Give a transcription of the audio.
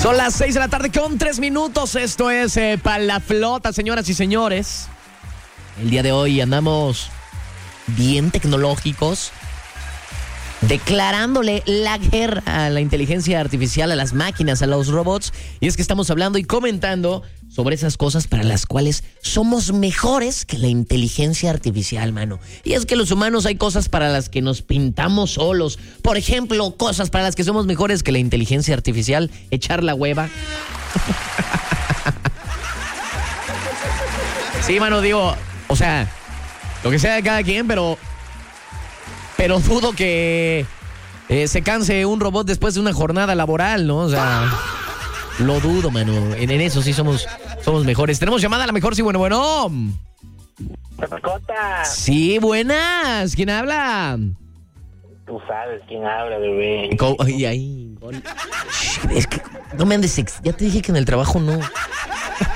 Son las 6 de la tarde con 3 minutos. Esto es Pa' la Flota, señoras y señores. El día de hoy andamos bien tecnológicos, declarándole la guerra a la inteligencia artificial, a las máquinas, a los robots. Y es que estamos hablando y comentando sobre esas cosas para las cuales somos mejores que la inteligencia artificial, mano. Y es que los humanos hay cosas para las que nos pintamos solos. Por ejemplo, cosas para las que somos mejores que la inteligencia artificial. Echar la hueva. Sí, mano, digo, o sea, lo que sea de cada quien, pero dudo que se canse un robot después de una jornada laboral, ¿no? O sea, lo dudo, mano. En eso sí somos mejores. Tenemos llamada a la mejor, sí, bueno. Mascota. Sí, buenas. ¿Quién habla? Tú sabes quién habla, bebé. Es que no me andes ya te dije que en el trabajo no.